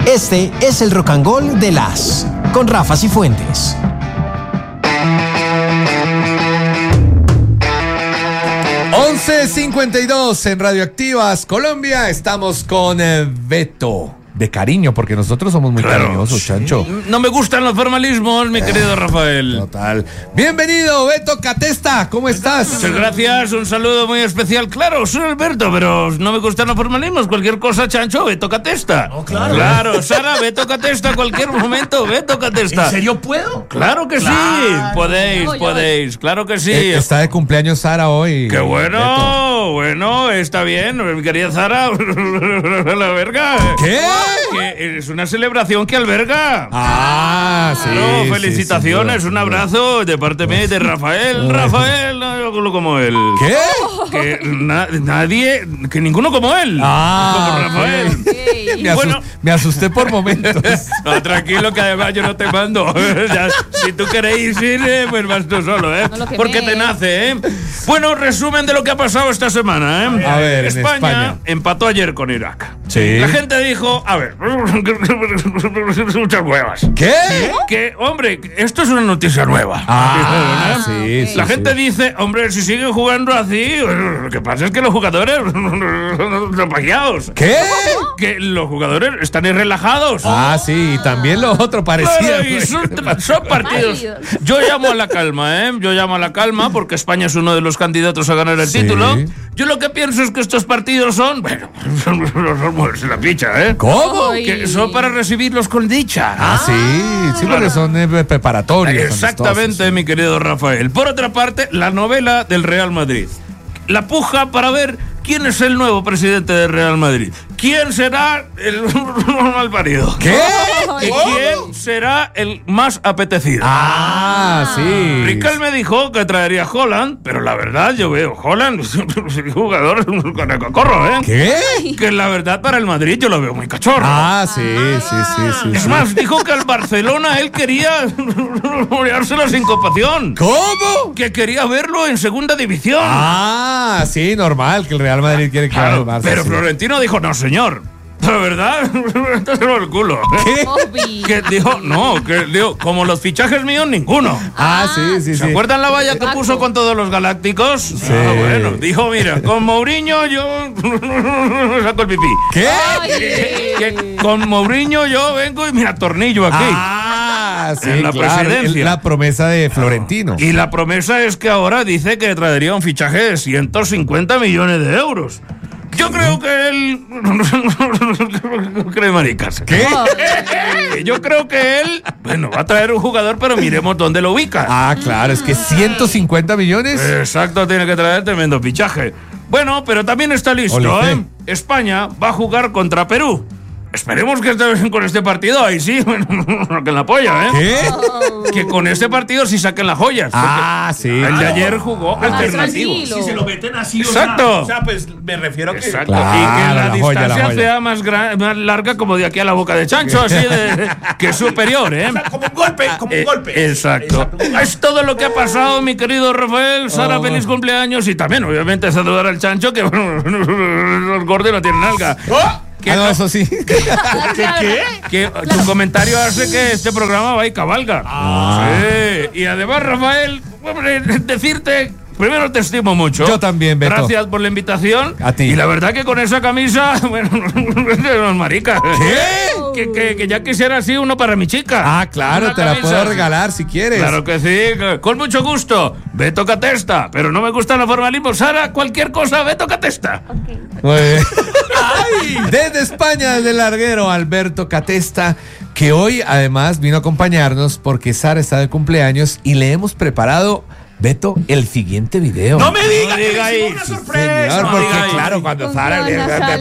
Este es el Rock and Roll de las con Rafa Cifuentes. .52 en Radioactivas Colombia. Estamos con Beto. De cariño, porque nosotros somos muy cariñosos, Chancho. No me gustan los formalismos, mi querido Rafael. Total. Bienvenido, Beto Catesta. ¿Cómo estás? Muchas gracias, un saludo muy especial. Claro, soy Alberto, pero no me gustan los formalismos. Cualquier cosa, Chancho, Beto Catesta. Oh, claro. Claro, Sara, Beto Catesta. Cualquier momento, Beto Catesta. ¿En serio puedo? Claro que Claro. sí. Podéis. Claro que sí. Está de cumpleaños Sara hoy. ¡Qué bueno! Beto. Bueno, está bien, mi querida Sara. La verga. ¿Qué? Que es una celebración que alberga. Ah, sí. Claro, sí, felicitaciones, sí, un abrazo de parte mía y de Rafael. Rafael, no como él. ¿Qué? Que nadie, que ninguno como él. Como Rafael. Me asusté por momentos. No, tranquilo, que además yo no te mando. Ya, si tú queréis ir, pues vas tú solo, ¿eh? No Porque te nace, ¿eh? Bueno, resumen de lo que ha pasado esta semana, ¿eh? A ver, en España España empató ayer con Irak. Sí. La gente dijo, a ver, muchas huevas. ¿Qué? Que, hombre, esto es una noticia nueva. Ah, ¿Eh? sí, ok. sí. La sí. gente dice, hombre, si siguen jugando así, lo que pasa es que los jugadores están paqueados. ¿Qué? Que los jugadores están relajados. Ah, sí, y también lo otro parecía. Claro, y güey. son partidos. Yo llamo a la calma, ¿eh? Yo llamo a la calma porque España es uno de los candidatos a ganar el Sí. título. Yo lo que pienso es que estos partidos son, bueno, son moverse la picha, ¿eh? ¿Cómo? Ay. Que son para recibirlos con dicha. Ah, sí, porque son preparatorios. Exactamente, amistosos. mi querido Rafael. Por otra parte, la novela del Real Madrid. La puja para ver quién es el nuevo presidente del Real Madrid. ¿Quién será el mal parido? ¿Qué? ¿Y quién será el más apetecido? Ah, sí. Riquelme dijo que traería a Haaland, pero la verdad yo veo Haaland es un jugador con el cocorro, ¿eh? ¿Qué? Que la verdad para el Madrid yo lo veo muy cachorro. Ah, sí. Es más, dijo que al Barcelona él quería morirse la sincopación. ¿Cómo? Que quería verlo en segunda división. Ah, sí, normal que el Real Madrid quiere que Claro, vaya al Barça, pero sí. Florentino dijo, no señor. La verdad, entonces el culo. ¿Qué? Obi. Que dijo, no, que dijo, como los fichajes míos, ninguno. Ah, sí. ¿Se acuerdan la valla que puso con todos los galácticos? Sí. Ah, bueno, dijo, mira, con Mourinho yo saco el pipí. ¿Qué? Que con Mourinho yo vengo y mira, tornillo aquí. Ah, sí, En la claro, presidencia. la promesa de Florentino. Y la promesa es que ahora dice que traería un fichaje de 150 millones de euros. Yo creo que él... cree maricas. ¿Qué? Yo creo que él, bueno, va a traer un jugador, pero miremos dónde lo ubica. Ah, claro, es que 150 millones. Exacto, tiene que traer tremendo fichaje. Bueno, pero también está listo, Olifé. ¿eh? España va a jugar contra Perú. Esperemos que con este partido, ahí sí, bueno, que la polla, ¿eh? ¿Qué? Que con este partido sí saquen las joyas. Ah, sí. El de ayer jugó alternativo. tranquilo. Si se lo meten así, Exacto. O sea, pues me refiero a que... Exacto. Claro, y que la la joya, distancia la joya. sea más larga como de aquí a la boca de chancho, así que es superior, ¿eh? O sea, como un golpe, como un golpe. Exacto. Es todo lo que ha pasado, mi querido Rafael. Sara, feliz cumpleaños. Y también, obviamente, saludar al chancho, que los gordos no tienen nalga. Que, Ah, no, eso sí. que tu comentario hace que este programa va y cabalga. Sí. Y además, Rafael, hombre, decirte... Primero te estimo mucho. Yo también, Beto. Gracias por la invitación. A ti. Y la verdad que con esa camisa, bueno, no es marica. ¿Qué? Que ya quisiera así uno para mi chica. Ah, claro, Una te la camisa puedo así. regalar si quieres. Claro que sí, con mucho gusto. Beto Catesta, pero no me gusta la formalismo. Sara, cualquier cosa, Beto Catesta. Muy bien. Desde España, desde el larguero, Alberto Catesta, que hoy además vino a acompañarnos porque Sara está de cumpleaños y le hemos preparado, Beto, el siguiente video. ¡No me digas! No diga que ahí. es una Sí, sorpresa! Señor, no porque diga ahí. claro, cuando ¿Con Sara qué van a